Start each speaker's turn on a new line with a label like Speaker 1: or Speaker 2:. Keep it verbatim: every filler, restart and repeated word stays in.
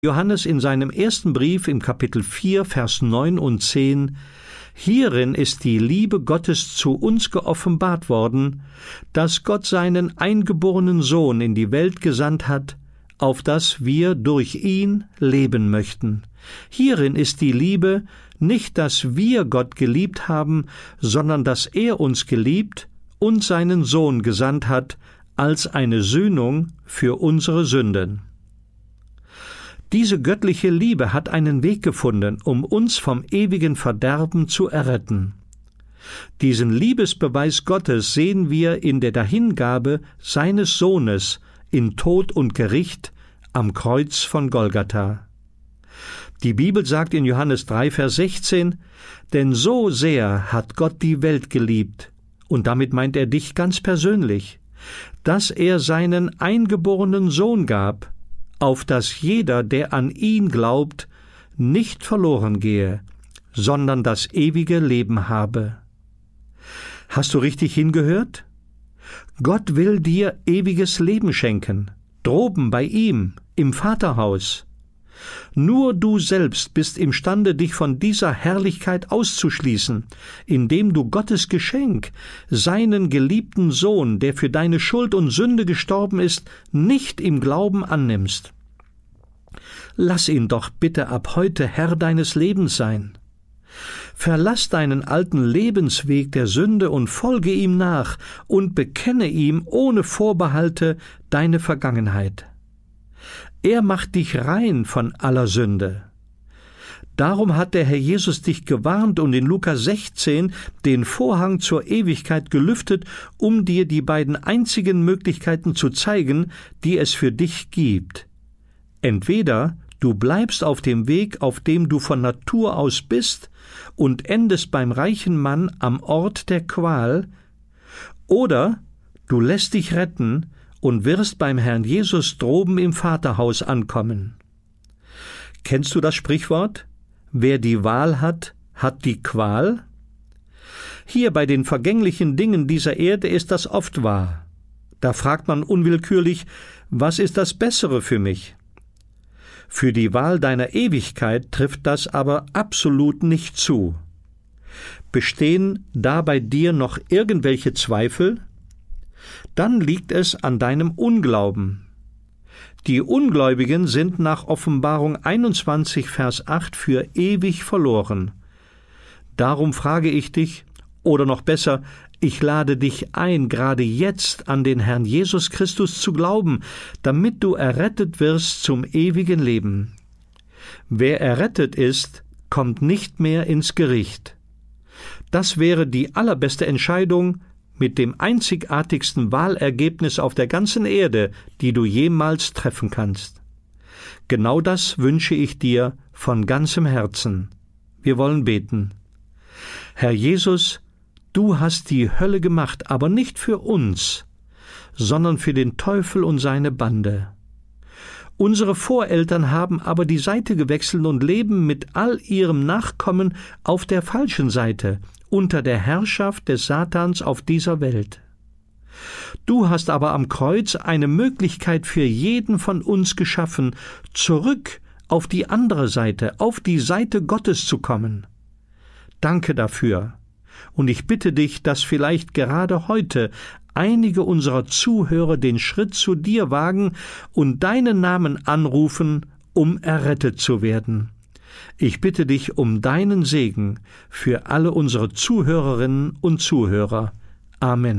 Speaker 1: Johannes in seinem ersten Brief im Kapitel vier, Vers neun und zehn: Hierin ist die Liebe Gottes zu uns geoffenbart worden, dass Gott seinen eingeborenen Sohn in die Welt gesandt hat, auf dass wir durch ihn leben möchten. Hierin ist die Liebe, nicht, dass wir Gott geliebt haben, sondern dass er uns geliebt und seinen Sohn gesandt hat, als eine Sühnung für unsere Sünden. Diese göttliche Liebe hat einen Weg gefunden, um uns vom ewigen Verderben zu erretten. Diesen Liebesbeweis Gottes sehen wir in der Dahingabe seines Sohnes in Tod und Gericht am Kreuz von Golgatha. Die Bibel sagt in Johannes drei, Vers sechzehn: Denn so sehr hat Gott die Welt geliebt, und damit meint er dich ganz persönlich, dass er seinen eingeborenen Sohn gab, auf dass jeder, der an ihn glaubt, nicht verloren gehe, sondern das ewige Leben habe. Hast du richtig hingehört? Gott will dir ewiges Leben schenken, droben bei ihm, im Vaterhaus. Nur du selbst bist imstande, dich von dieser Herrlichkeit auszuschließen, indem du Gottes Geschenk, seinen geliebten Sohn, der für deine Schuld und Sünde gestorben ist, nicht im Glauben annimmst. Lass ihn doch bitte ab heute Herr deines Lebens sein. Verlass deinen alten Lebensweg der Sünde und folge ihm nach und bekenne ihm ohne Vorbehalte deine Vergangenheit. Er macht dich rein von aller Sünde. Darum hat der Herr Jesus dich gewarnt und in Lukas sechzehn den Vorhang zur Ewigkeit gelüftet, um dir die beiden einzigen Möglichkeiten zu zeigen, die es für dich gibt. Entweder du bleibst auf dem Weg, auf dem du von Natur aus bist, und endest beim reichen Mann am Ort der Qual, oder du lässt dich retten und wirst beim Herrn Jesus droben im Vaterhaus ankommen. Kennst du das Sprichwort? Wer die Wahl hat, hat die Qual? Hier bei den vergänglichen Dingen dieser Erde ist das oft wahr. Da fragt man unwillkürlich, was ist das Bessere für mich? Für die Wahl deiner Ewigkeit trifft das aber absolut nicht zu. Bestehen da bei dir noch irgendwelche Zweifel? Dann liegt es an deinem Unglauben. Die Ungläubigen sind nach Offenbarung einundzwanzig, Vers acht für ewig verloren. Darum frage ich dich, oder noch besser, ich lade dich ein, gerade jetzt an den Herrn Jesus Christus zu glauben, damit du errettet wirst zum ewigen Leben. Wer errettet ist, kommt nicht mehr ins Gericht. Das wäre die allerbeste Entscheidung mit dem einzigartigsten Wahlergebnis auf der ganzen Erde, die du jemals treffen kannst. Genau das wünsche ich dir von ganzem Herzen. Wir wollen beten. Herr Jesus, du hast die Hölle gemacht, aber nicht für uns, sondern für den Teufel und seine Bande. Unsere Voreltern haben aber die Seite gewechselt und leben mit all ihrem Nachkommen auf der falschen Seite, unter der Herrschaft des Satans auf dieser Welt. Du hast aber am Kreuz eine Möglichkeit für jeden von uns geschaffen, zurück auf die andere Seite, auf die Seite Gottes zu kommen. Danke dafür. Und ich bitte dich, dass vielleicht gerade heute einige unserer Zuhörer den Schritt zu dir wagen und deinen Namen anrufen, um errettet zu werden. Ich bitte dich um deinen Segen für alle unsere Zuhörerinnen und Zuhörer. Amen.